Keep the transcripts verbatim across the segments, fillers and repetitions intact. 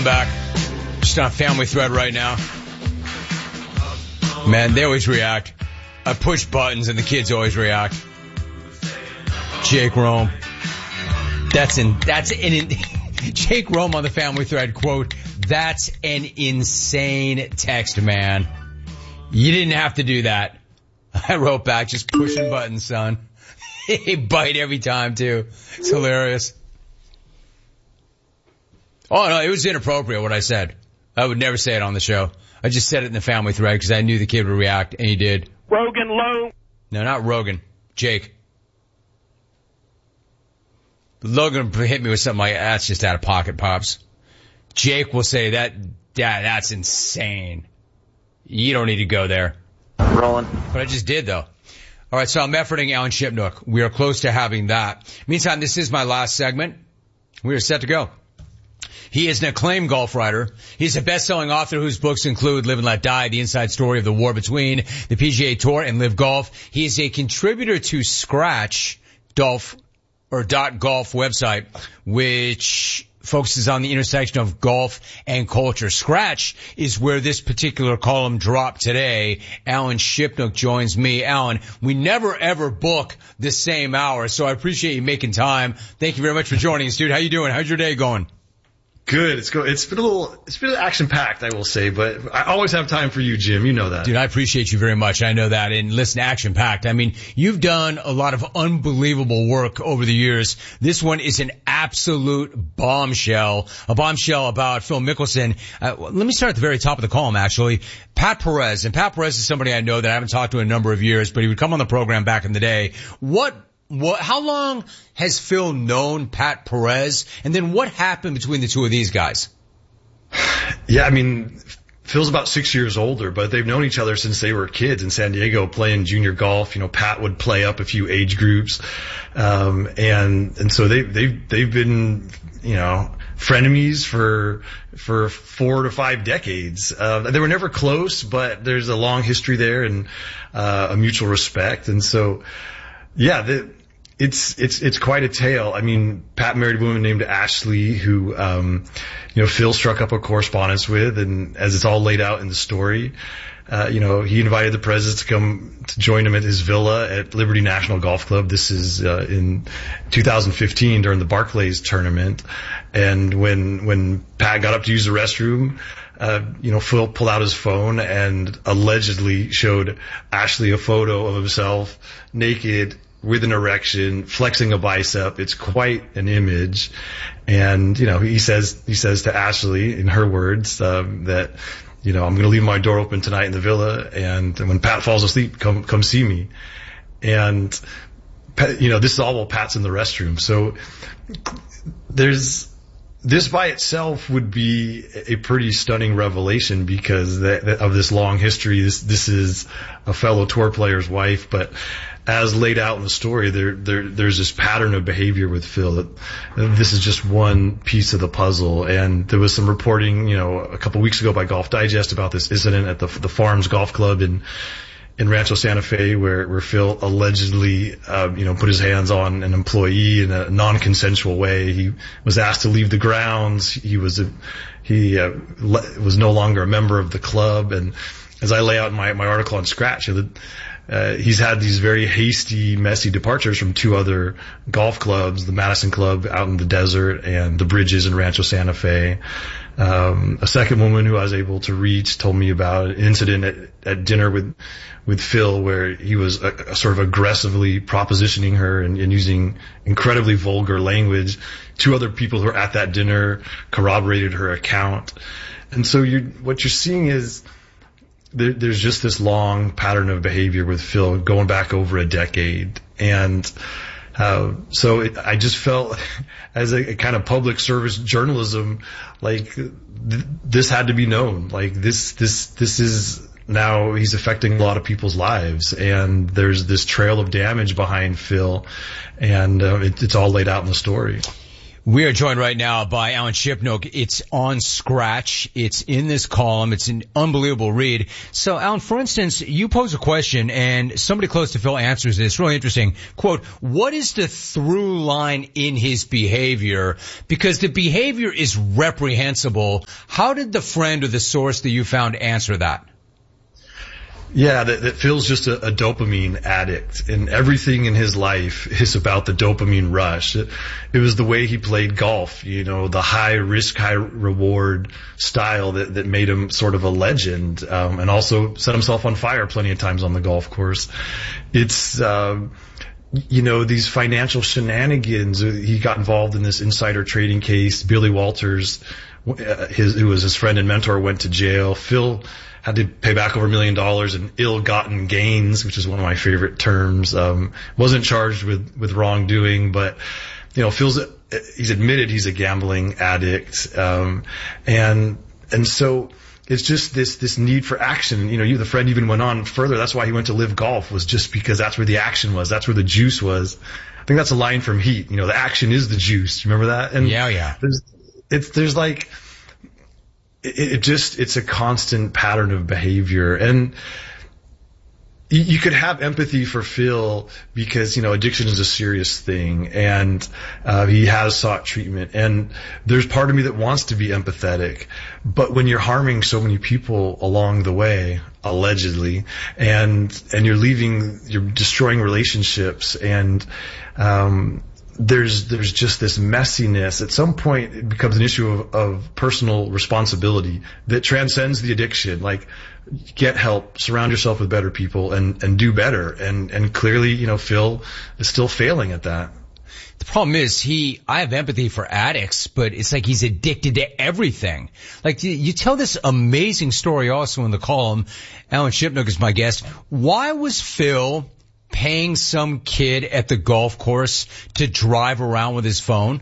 back. Just on Family Thread right now. Man, they always react. I push buttons and the kids always react. Jake Rome. That's in, that's an, in, Jake Rome on the Family Thread, quote, "That's an insane text, man. You didn't have to do that." I wrote back, "Just pushing buttons, son." He bite every time, too. It's hilarious. Oh, no, it was inappropriate what I said. I would never say it on the show. I just said it in the Family Thread because I knew the kid would react, and he did. Rogan low. No, not Rogan. Jake. Logan hit me with something like, "That's just out of pocket, Pops." Jake will say, that, that that's insane. You don't need to go there. Rolling. But I just did, though. All right, so I'm efforting Alan Shipnook. We are close to having that. Meantime, this is my last segment. We are set to go. He is an acclaimed golf writer. He's a best-selling author whose books include Live and Let Die, The Inside Story of the War Between the P G A Tour and Live Golf. He is a contributor to Scratch Golf or dot golf website, which focuses on the intersection of golf and culture. Scratch is where this particular column dropped today. Alan Shipnook joins me. Alan, we never ever book the same hour, so I appreciate you making time. Thank you very much for joining us, dude. How you doing? How's your day going? Good. It's go. It's been a little. It's been action packed, I will say, but I always have time for you, Jim. You know that, dude. I appreciate you very much. I know that. And listen, action packed. I mean, you've done a lot of unbelievable work over the years. This one is an absolute bombshell. A bombshell about Phil Mickelson. Uh, let me start at the very top of the column, actually. Pat Perez, and Pat Perez is somebody I know that I haven't talked to in a number of years, but he would come on the program back in the day. What? What, how long has Phil known Pat Perez? And then what happened between the two of these guys? Yeah, I mean, Phil's about six years older, but they've known each other since they were kids in San Diego playing junior golf. You know, Pat would play up a few age groups. Um, and, and so they, they've, they've been, you know, frenemies for, for four to five decades. Uh, they were never close, but there's a long history there and, uh, a mutual respect. And so, yeah, the, It's, it's, it's quite a tale. I mean, Pat married a woman named Ashley who, um, you know, Phil struck up a correspondence with, and as it's all laid out in the story, uh, you know, he invited the Perez's to come to join him at his villa at Liberty National Golf Club. This is, uh, in two thousand fifteen during the Barclays tournament. And when, when Pat got up to use the restroom, Uh, you know, Phil pulled out his phone and allegedly showed Ashley a photo of himself naked with an erection, flexing a bicep. It's quite an image. And, you know, he says, he says to Ashley, in her words, um, that, you know, "I'm going to leave my door open tonight in the villa. And when Pat falls asleep, come, come see me." And, you know, this is all while Pat's in the restroom. So there's, this by itself would be a pretty stunning revelation because of this long history. This, this is a fellow tour player's wife, but as laid out in the story, there, there, there's this pattern of behavior with Phil. This is just one piece of the puzzle. And there was some reporting, you know, a couple weeks ago by Golf Digest about this incident at the, the Farms Golf Club in, in Rancho Santa Fe where, where Phil allegedly, uh, you know, put his hands on an employee in a non-consensual way. He was asked to leave the grounds. He was, a, he, uh, le- was no longer a member of the club. And as I lay out in my, my article on Scratch, you know, Uh, he's had these very hasty, messy departures from two other golf clubs, the Madison Club out in the desert and the Bridges in Rancho Santa Fe. Um, a second woman who I was able to reach told me about an incident at, at dinner with, with Phil where he was a, a sort of aggressively propositioning her and, and using incredibly vulgar language. Two other people who were at that dinner corroborated her account. And so you, what you're seeing is, There, there's just this long pattern of behavior with Phil going back over a decade. And uh, so it, I just felt as a, a kind of public service journalism, like th- this had to be known. Like this, this, this is now he's affecting a lot of people's lives. And there's this trail of damage behind Phil. And uh, it, it's all laid out in the story. We are joined right now by Alan Shipnuck. It's on Scratch. It's in this column. It's an unbelievable read. So, Alan, for instance, you pose a question and somebody close to Phil answers this. Really interesting. Quote, what is the through line in his behavior? Because the behavior is reprehensible. How did the friend or the source that you found answer that? Yeah, that, that Phil's just a, a dopamine addict, and everything in his life is about the dopamine rush. It, it was the way he played golf, you know, the high risk, high reward style that, that made him sort of a legend, um, and also set himself on fire plenty of times on the golf course. It's, uh, you know, these financial shenanigans. He got involved in this insider trading case. Billy Walters, his, who was his friend and mentor, went to jail. Phil had to pay back over a million dollars in ill-gotten gains, which is one of my favorite terms. Um, wasn't charged with, with wrongdoing, but, you know, Phil's, he's admitted he's a gambling addict. Um, and, and so it's just this, this need for action. You know, you, the friend even went on further. That's why he went to Live Golf, was just because that's where the action was. That's where the juice was. I think that's a line from Heat. You know, the action is the juice. Remember that? And yeah, yeah. There's, it's, there's like, It, it just, it's a constant pattern of behavior. And you, you could have empathy for Phil because, you know, addiction is a serious thing, and uh, he has sought treatment. And there's part of me that wants to be empathetic. But when you're harming so many people along the way, allegedly, and, and you're leaving, you're destroying relationships, and, um, There's there's just this messiness. At some point, it becomes an issue of, of personal responsibility that transcends the addiction. Like, get help, surround yourself with better people, and, and do better. And, and clearly, you know, Phil is still failing at that. The problem is he, I have empathy for addicts, but it's like he's addicted to everything. Like, you, you tell this amazing story also in the column. Alan Shipnuck is my guest. Why was Phil paying some kid at the golf course to drive around with his phone?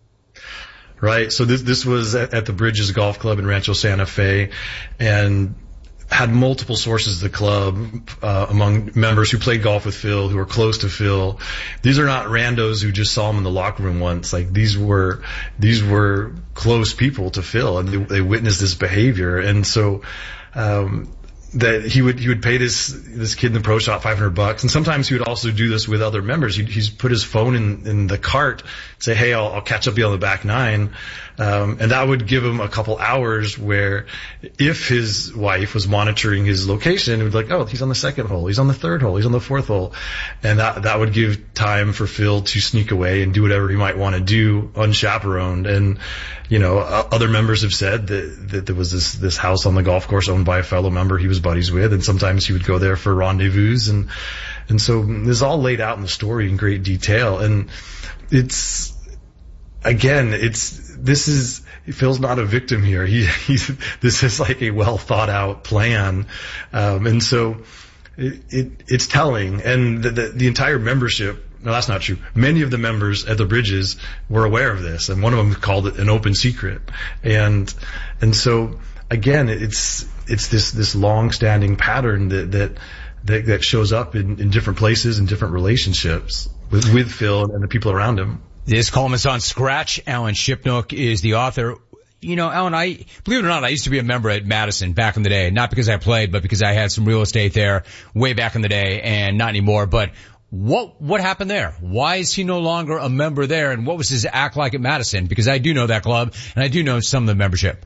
Right. So this this was at, at the Bridges Golf Club in Rancho Santa Fe, and had multiple sources of the club uh, among members who played golf with Phil, who were close to Phil. These are not randos who just saw him in the locker room once. Like, these were these were close people to Phil, and they, they witnessed this behavior. And so um that he would he would pay this this kid in the pro shop five hundred bucks, and sometimes he would also do this with other members. He'd, he's put his phone in in the cart, say, "Hey, I'll, I'll catch up with you on the back nine," um, and that would give him a couple hours where, if his wife was monitoring his location, it would be like, "Oh, he's on the second hole, he's on the third hole, he's on the fourth hole," and that that would give time for Phil to sneak away and do whatever he might want to do unchaperoned. And you know, other members have said that, that there was this, this house on the golf course owned by a fellow member he was buddies with, and sometimes he would go there for rendezvous. And, and so this is all laid out in the story in great detail. And it's, again, it's, this is, Phil's not a victim here. He, he's, this is like a well thought out plan. Um, and so it, it, it's telling. And the, the, the entire membership, no, that's not true. Many of the members at the Bridges were aware of this, and one of them called it an open secret. And and so again, it's it's this this long-standing pattern that that that, that shows up in, in different places and different relationships with with Phil and the people around him. This column is on Scratch. Alan Shipnuck is the author. You know, Alan, I, believe it or not, I used to be a member at Madison back in the day. Not because I played, but because I had some real estate there way back in the day, and not anymore. But What, what happened there? Why is he no longer a member there? And what was his act like at Madison? Because I do know that club, and I do know some of the membership.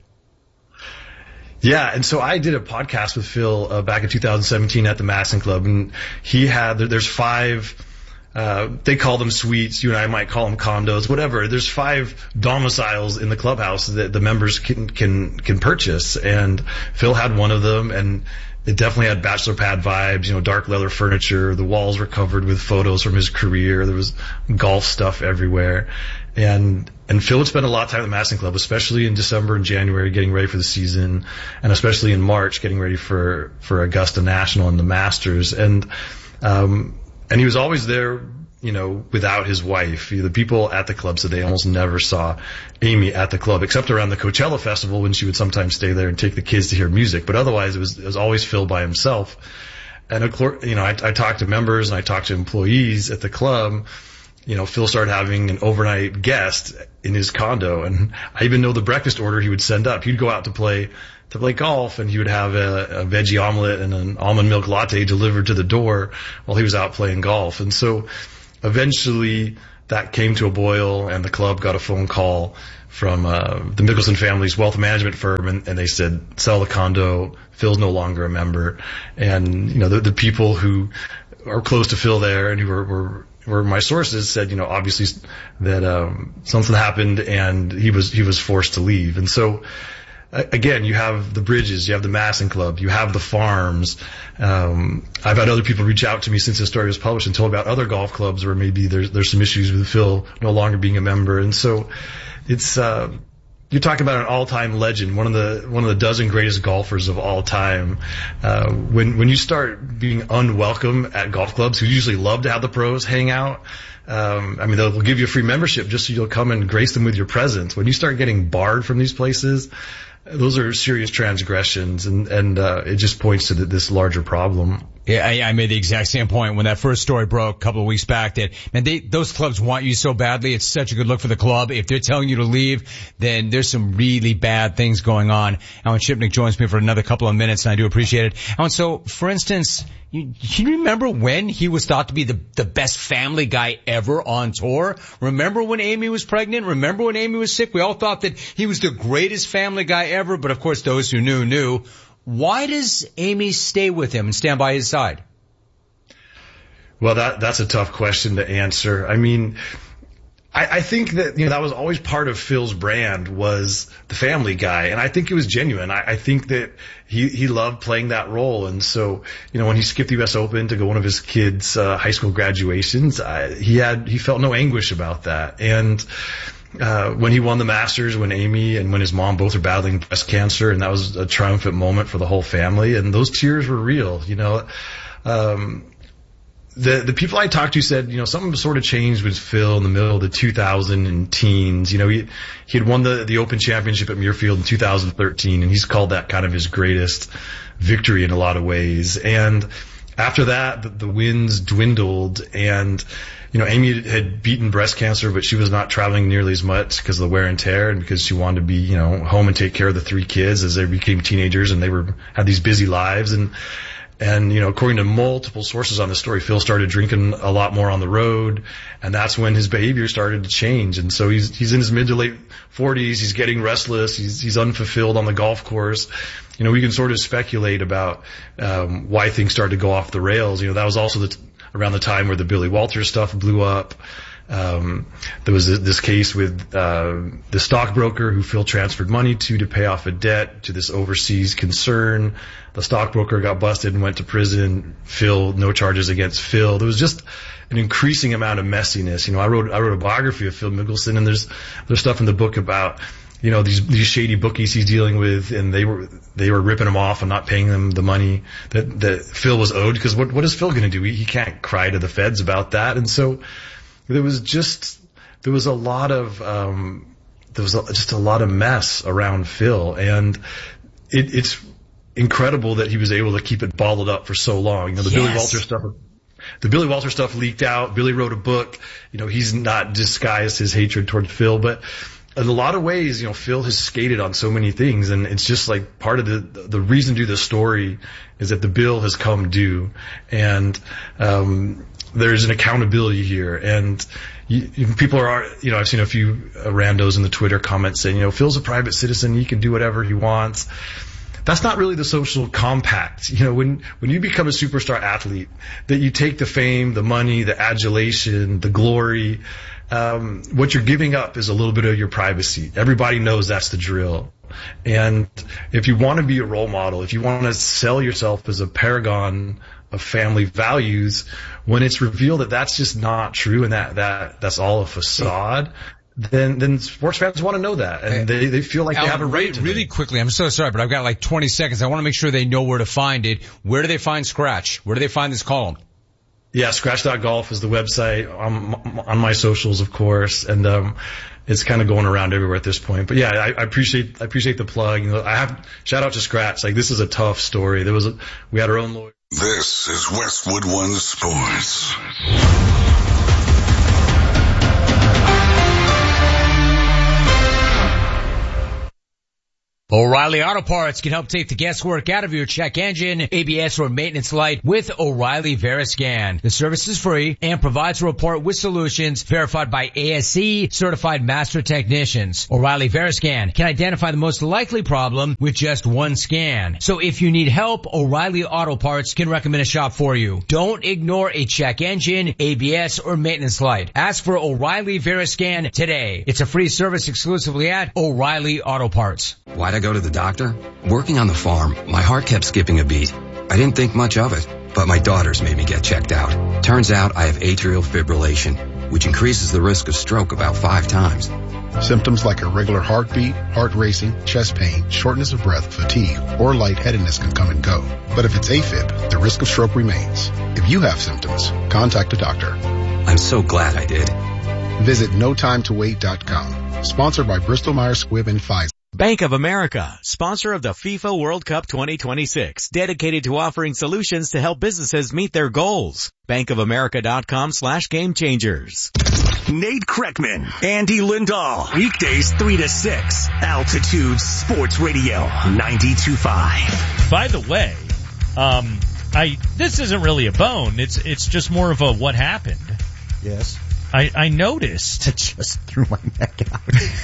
Yeah, and so I did a podcast with Phil uh, back in two thousand seventeen at the Madison Club, and he had, there, there's five, uh, they call them suites, you and I might call them condos, whatever. There's five domiciles in the clubhouse that the members can, can, can purchase, and Phil had one of them, and it definitely had bachelor pad vibes, you know, dark leather furniture. The walls were covered with photos from his career. There was golf stuff everywhere. And, and Phil would spend a lot of time at the Madison Club, especially in December and January getting ready for the season, and especially in March getting ready for, for Augusta National and the Masters. And, um, and he was always there, you know, without his wife. The people at the club said they almost never saw Amy at the club, except around the Coachella Festival when she would sometimes stay there and take the kids to hear music. But otherwise, it was, it was always Phil by himself. And, of course, you know, I, I talked to members and I talked to employees at the club, you know, Phil started having an overnight guest in his condo, and I even know the breakfast order he would send up. He'd go out to play to play golf, and he would have a, a veggie omelet and an almond milk latte delivered to the door while he was out playing golf. And so eventually that came to a boil, and the club got a phone call from uh, the Mickelson family's wealth management firm, and, and they said, sell the condo. Phil's no longer a member. And, you know, the, the people who are close to Phil there and who were, were where my sources said, you know, obviously that um, something happened and he was he was forced to leave. And so, again, you have the Bridges, you have the Masson Club, you have the farms. Um, I've had other people reach out to me since this story was published and told about other golf clubs where maybe there's there's some issues with Phil no longer being a member. And so, it's uh, you're talking about an all-time legend, one of the one of the dozen greatest golfers of all time. Uh, when when you start being unwelcome at golf clubs, who usually love to have the pros hang out, um, I mean, they'll give you a free membership just so you'll come and grace them with your presence. When you start getting barred from these places, those are serious transgressions, and and uh, it just points to the, this larger problem. Yeah, I, I made the exact same point when that first story broke a couple of weeks back. That man, they, those clubs want you so badly. It's such a good look for the club. If they're telling you to leave, then there's some really bad things going on. Alan Shipnuck joins me for another couple of minutes, and I do appreciate it. Alan, so for instance, you, you remember when he was thought to be the the best family guy ever on tour? Remember when Amy was pregnant? Remember when Amy was sick? We all thought that he was the greatest family guy ever, but of course those who knew knew. Why does Amy stay with him and stand by his side? Well, that that's a tough question to answer. I mean, I, I think that, you know, that was always part of Phil's brand, was the family guy, and I think it was genuine. I, I think that he he loved playing that role, and so, you know, when he skipped the U S Open to go one of his kids' uh, high school graduations, I, he had he felt no anguish about that, and. Uh, when he won the Masters, when Amy and when his mom both were battling breast cancer, and that was a triumphant moment for the whole family, and those tears were real, you know. Um, the, the people I talked to said, you know, something sort of changed with Phil in the middle of the two thousand teens. You know, he, he had won the, the Open Championship at Muirfield in two thousand thirteen, and he's called that kind of his greatest victory in a lot of ways. And after that, the, the wins dwindled, and you know, Amy had beaten breast cancer, but she was not traveling nearly as much because of the wear and tear, and because she wanted to be, you know, home and take care of the three kids as they became teenagers, and they were had these busy lives. And and you know, according to multiple sources on the story, Phil started drinking a lot more on the road, and that's when his behavior started to change. And so he's he's in his mid to late forties. He's getting restless. He's he's unfulfilled on the golf course. You know, we can sort of speculate about um, why things started to go off the rails. You know, that was also the t- around the time where the Billy Walters stuff blew up. Um, there was this case with uh, the stockbroker who Phil transferred money to to pay off a debt to this overseas concern. The stockbroker got busted and went to prison. Phil, no charges against Phil. There was just an increasing amount of messiness. You know, I wrote I wrote a biography of Phil Mickelson, and there's there's stuff in the book about, you know, these these shady bookies he's dealing with, and they were they were ripping him off and not paying them the money that that Phil was owed. Because what what is Phil going to do? He, he can't cry to the feds about that. And so there was just there was a lot of um, there was a, just a lot of mess around Phil, and it, it's incredible that he was able to keep it bottled up for so long. You know, the yes. Billy Walters stuff. The Billy Walters stuff leaked out. Billy wrote a book. You know, he's not disguised his hatred toward Phil, but in a lot of ways, you know, Phil has skated on so many things, and it's just like part of the the reason to do this story is that the bill has come due, and um, there's an accountability here. And you, you, people are, you know, I've seen a few randos in the Twitter comments saying, you know, Phil's a private citizen, he can do whatever he wants. That's not really the social compact. You know, when, when you become a superstar athlete, that you take the fame, the money, the adulation, the glory, um, what you're giving up is a little bit of your privacy. Everybody knows that's the drill. And if you want to be a role model, if you want to sell yourself as a paragon of family values, when it's revealed that that's just not true and that, that, that's all a facade, then then sports fans want to know that, and they they feel like Alan, they have a right to really it. Quickly, I'm so sorry, but I've got like twenty seconds. I want to make sure they know where to find it. Where do they find Scratch? Where do they find this column? Yeah, scratch dot golf is the website, on, on my socials, of course, and um it's kind of going around everywhere at this point. But yeah, I, I appreciate I appreciate the plug. You know, I have shout out to Scratch. Like, this is a tough story. There was a, we had our own lawyer. This is Westwood One Sports. O'Reilly Auto Parts can help take the guesswork out of your check engine, A B S, or maintenance light with O'Reilly Veriscan. The service is free and provides a report with solutions verified by A S C certified master technicians. O'Reilly Veriscan can identify the most likely problem with just one scan. So if you need help, O'Reilly Auto Parts can recommend a shop for you. Don't ignore a check engine, A B S, or maintenance light. Ask for O'Reilly Veriscan today. It's a free service exclusively at O'Reilly Auto Parts. Why'd I go to the doctor? Working on the farm, my heart kept skipping a beat. I didn't think much of it, but my daughters made me get checked out. Turns out I have atrial fibrillation, which increases the risk of stroke about five times. Symptoms like irregular heartbeat, heart racing, chest pain, shortness of breath, fatigue, or lightheadedness can come and go. But if it's AFib, the risk of stroke remains. If you have symptoms, contact a doctor. I'm so glad I did. Visit no time to wait dot com. Sponsored by Bristol Myers Squibb and Pfizer. Bank of America, sponsor of the FIFA World Cup twenty twenty-six, dedicated to offering solutions to help businesses meet their goals. bankofamerica.com slash game changers. Nate Kreckman, Andy Lindahl, weekdays three to six, Altitude Sports Radio, ninety-two point five. By the way, um, I, this isn't really a bone. It's, it's just more of a what happened. Yes. I, I noticed. I just threw my neck out.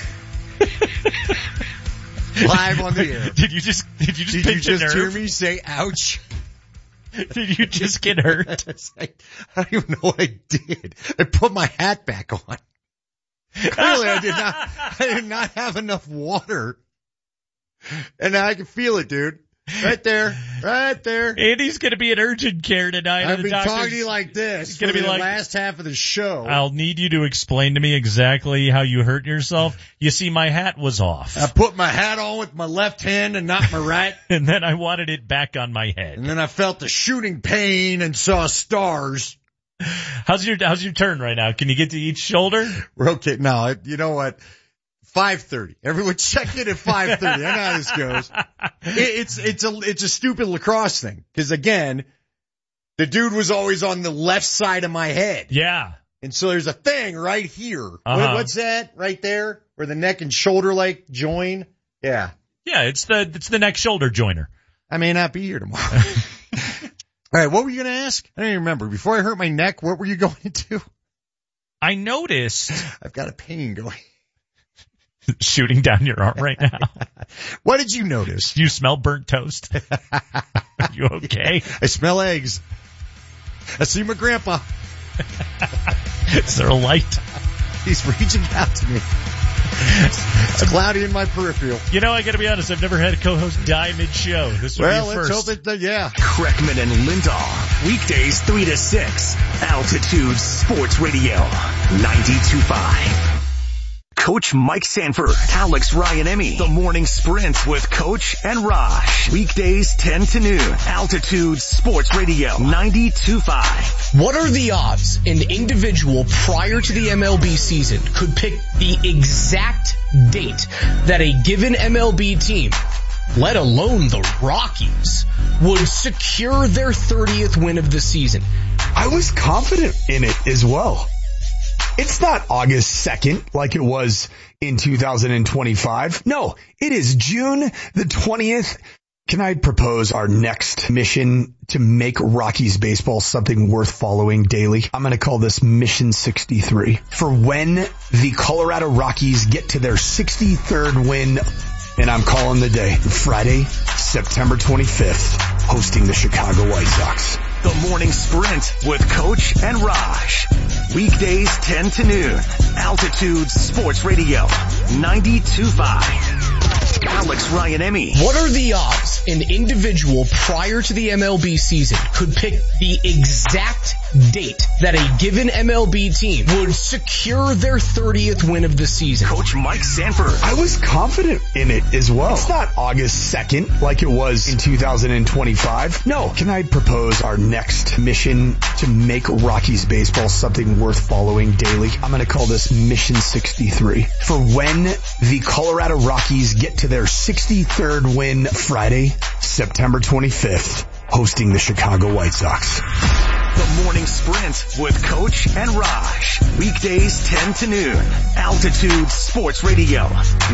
Live on the air. Did you just did you just did pinch you a just nerve? hear me say ouch? Did you just get hurt? I, I don't even know what I did. I put my hat back on. Clearly I did not I did not have enough water. And now I can feel it, dude. Right there. Right there. Andy's gonna be in urgent care tonight. I've been talking to you like this it's gonna for be the like, last half of the show. I'll need you to explain to me exactly how you hurt yourself. You see, my hat was off. I put my hat on with my left hand and not my right. And then I wanted it back on my head. And then I felt the shooting pain and saw stars. How's your, how's your turn right now? Can you get to each shoulder? We're okay. No, you know what? five thirty. Everyone check in at five thirty. I know how this goes. It, it's, it's a, it's a stupid lacrosse thing. Cause again, the dude was always on the left side of my head. Yeah. And so there's a thing right here. Uh-huh. What, what's that right there? Where the neck and shoulder like join? Yeah. Yeah, it's the, it's the neck shoulder joiner. I may not be here tomorrow. All right. What were you going to ask? I don't even remember. Before I hurt my neck, what were you going to? I noticed. I've got a pain going. Shooting down your arm right now. What did you notice? Do you smell burnt toast? Are you okay? I smell eggs. I see my grandpa. Is there a light? He's reaching out to me. It's cloudy in my peripheral. You know, I gotta be honest, I've never had a co-host die mid-show. This would well, be a let's first. hope it, uh, yeah. Kreckman and Lindahl, weekdays three to six, Altitude Sports Radio, ninety-two point five. Coach Mike Sanford, Alex Ryan-Emmy, The Morning Sprint with Coach and Raj. Weekdays ten to noon, Altitude Sports Radio, ninety-two point five. What are the odds an individual prior to the M L B season could pick the exact date that a given M L B team, let alone the Rockies, would secure their thirtieth win of the season? I was confident in it as well. It's not August second like it was in two thousand twenty-five. No, it is June the twentieth. Can I propose our next mission to make Rockies baseball something worth following daily? I'm going to call this Mission sixty-three. For when the Colorado Rockies get to their sixty-third win, and I'm calling the day Friday, September twenty-fifth, hosting the Chicago White Sox. The Morning Sprint with Coach and Raj. Weekdays ten to noon. Altitude Sports Radio, ninety-two point five. Alex Ryan-Emmy. What are the odds an individual prior to the M L B season could pick the exact date that a given M L B team would secure their thirtieth win of the season? Coach Mike Sanford. I was confident in it as well. It's not August second like it was in two thousand twenty-five. No. Can I propose our next mission to make Rockies baseball something worth following daily? I'm going to call this Mission sixty-three. For when the Colorado Rockies get to their sixty-third win Friday, September twenty-fifth, hosting the Chicago White Sox. The Morning Sprint with Coach and Raj. Weekdays ten to noon. Altitude Sports Radio.